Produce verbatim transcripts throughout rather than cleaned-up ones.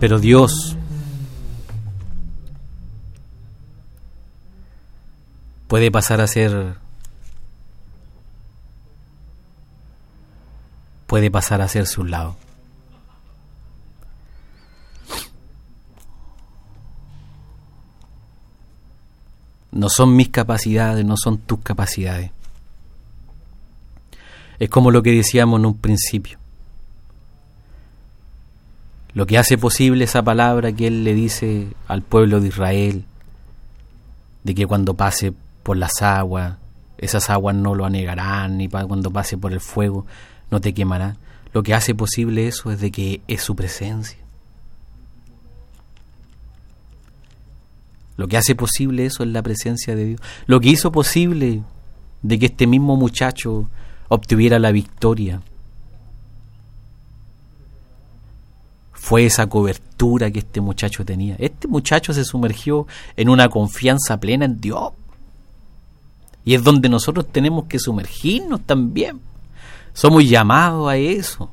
Pero Dios puede pasar a ser puede pasar a hacerse un lado. No son mis capacidades, no son tus capacidades. Es como lo que decíamos en un principio. Lo que hace posible esa palabra que Él le dice al pueblo de Israel, de que cuando pase por las aguas, esas aguas no lo anegarán, ni cuando pase por el fuego no te quemará. Lo que hace posible eso es de que es su presencia. Lo que hace posible eso es la presencia de Dios. Lo que hizo posible de que este mismo muchacho obtuviera la victoria fue esa cobertura que este muchacho tenía. Este muchacho se sumergió en una confianza plena en Dios. Y es donde nosotros tenemos que sumergirnos también. Somos llamados a eso.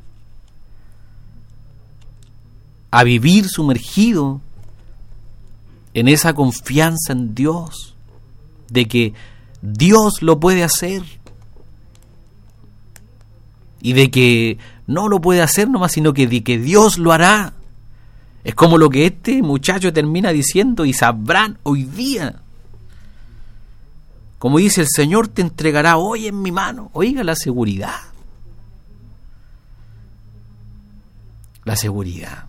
A vivir sumergido en esa confianza en Dios, de que Dios lo puede hacer y de que no lo puede hacer nomás, sino que de que Dios lo hará. Es como lo que este muchacho termina diciendo: y sabrán hoy día, como dice, el Señor te entregará hoy en mi mano. Oiga, la seguridad, la seguridad.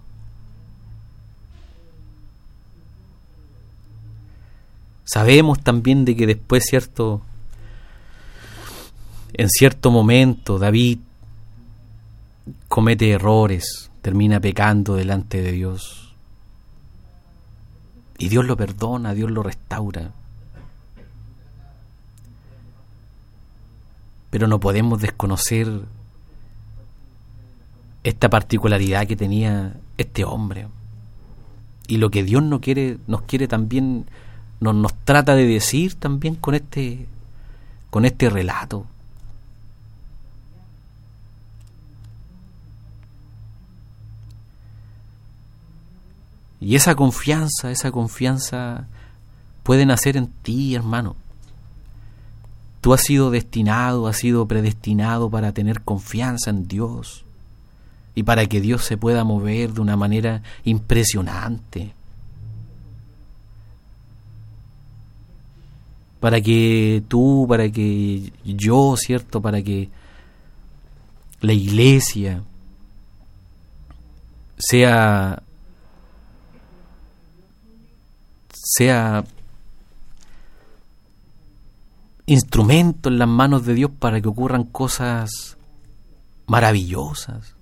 Sabemos también de que después, cierto, en cierto momento David comete errores, termina pecando delante de Dios. Y Dios lo perdona, Dios lo restaura. Pero no podemos desconocer esta particularidad que tenía este hombre. Y lo que Dios no quiere, nos quiere también, nos, nos trata de decir también con este, con este relato. Y esa confianza, esa confianza puede nacer en ti, hermano. Tú has sido destinado, has sido predestinado para tener confianza en Dios y para que Dios se pueda mover de una manera impresionante. Para que tú, para que yo, ¿cierto? Para que la iglesia sea sea instrumento en las manos de Dios para que ocurran cosas maravillosas,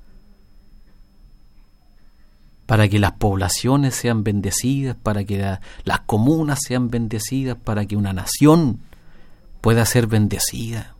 para que las poblaciones sean bendecidas, para que la, las comunas sean bendecidas, para que una nación pueda ser bendecida.